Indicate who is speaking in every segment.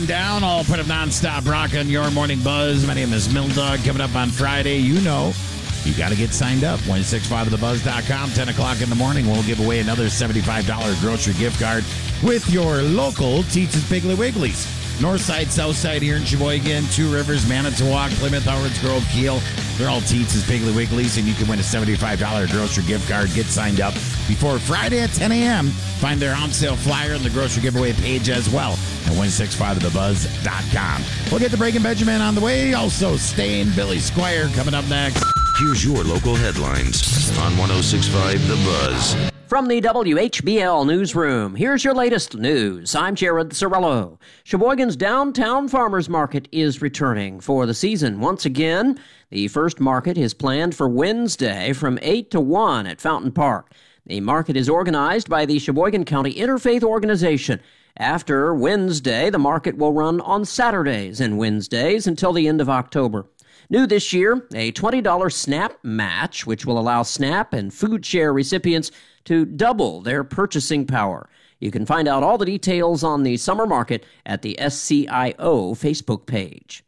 Speaker 1: Down, all part of nonstop rock on your morning buzz. My name is Mildog. Coming up on Friday, you got to get signed up. 165thebuzz.com, 10 o'clock in the morning. We'll give away another $75 grocery gift card with your local Teach's Piggly Wigglies. North side, south side here in Sheboygan, Two Rivers, Manitowoc, Plymouth, Howard's Grove, Kiel. They're all Teach's Piggly Wigglies, and you can win a $75 grocery gift card. Get signed up before Friday at 10 a.m. Find their on sale flyer on the grocery giveaway page as well at 165thebuzz.com. We'll get the Breaking Benjamin on the way. Also, Stain, Billy Squire coming up next.
Speaker 2: Here's your local headlines on 106.5 The Buzz.
Speaker 3: From the WHBL Newsroom, here's your latest news. I'm Jared Sorello. Sheboygan's Downtown Farmers Market is returning for the season once again. The first market is planned for Wednesday from 8 to 1 at Fountain Park. The market is organized by the Sheboygan County Interfaith Organization. After Wednesday, the market will run on Saturdays and Wednesdays until the end of October. New this year, a $20 SNAP match, which will allow SNAP and food share recipients to double their purchasing power. You can find out all the details on the summer market at the SCIO Facebook page.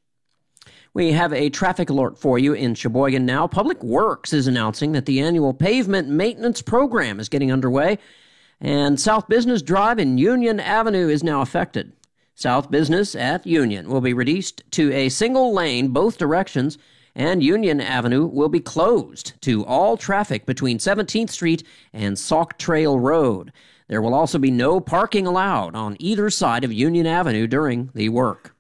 Speaker 3: We have a traffic alert for you in Sheboygan now. Public Works is announcing that the annual pavement maintenance program is getting underway, and South Business Drive and Union Avenue is now affected. South Business at Union will be reduced to a single lane both directions, and Union Avenue will be closed to all traffic between 17th Street and Sauk Trail Road. There will also be no parking allowed on either side of Union Avenue during the work.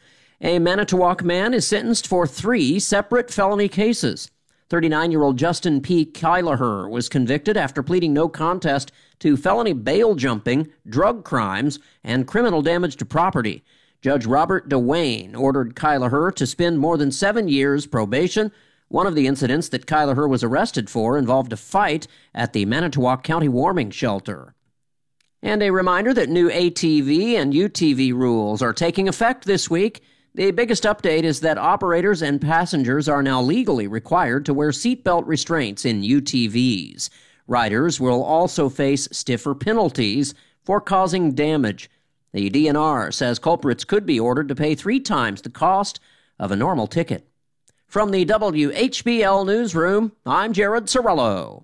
Speaker 3: A Manitowoc man is sentenced for 3 separate felony cases. 39-year-old Justin P. Kylaher was convicted after pleading no contest to felony bail jumping, drug crimes, and criminal damage to property. Judge Robert DeWayne ordered Kylaher to spend more than 7 years probation. One of the incidents that Kylaher was arrested for involved a fight at the Manitowoc County Warming Shelter. And a reminder that new ATV and UTV rules are taking effect this week. The biggest update is that operators and passengers are now legally required to wear seatbelt restraints in UTVs. Riders will also face stiffer penalties for causing damage. The DNR says culprits could be ordered to pay 3 times the cost of a normal ticket. From the WHBL Newsroom, I'm Jared Sorello.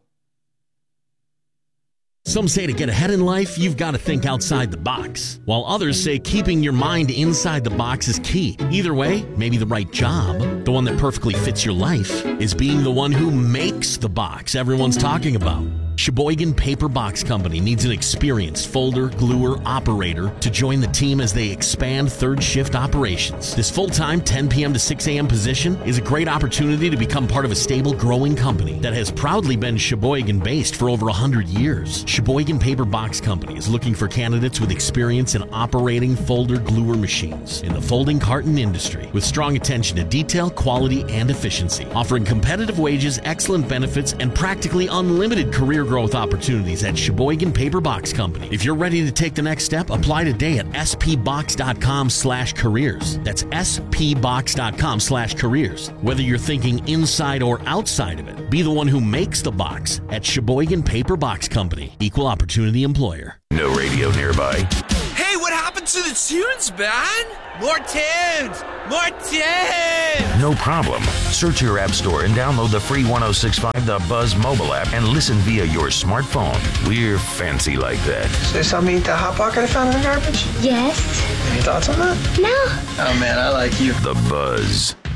Speaker 4: Some say to get ahead in life, you've got to think outside the box, while others say keeping your mind inside the box is key. Either way, maybe the right job, the one that perfectly fits your life, is being the one who makes the box everyone's talking about. Sheboygan Paper Box Company needs an experienced folder gluer operator to join the team as they expand third shift operations. This full-time 10 p.m. to 6 a.m. position is a great opportunity to become part of a stable, growing company that has proudly been Sheboygan-based for over 100 years. Sheboygan Paper Box Company is looking for candidates with experience in operating folder gluer machines in the folding carton industry, with strong attention to detail, quality, and efficiency, offering competitive wages, excellent benefits, and practically unlimited career growth opportunities at Sheboygan Paper Box Company. If you're ready to take the next step, apply today at spbox.com/careers. That's spbox.com/careers. Whether you're thinking inside or outside of it, be the one who makes the box at Sheboygan Paper Box Company. Equal opportunity employer.
Speaker 2: No radio nearby.
Speaker 5: Hey, what happened to the tunes, man? More tunes! More tunes!
Speaker 2: No problem. Search your app store and download the free 106.5 The Buzz mobile app and listen via your smartphone. We're fancy like that.
Speaker 6: So you saw me eat that Hot Pocket I found in the garbage?
Speaker 7: Yes.
Speaker 6: Any thoughts on that?
Speaker 7: No.
Speaker 6: Oh man, I like you.
Speaker 2: The Buzz.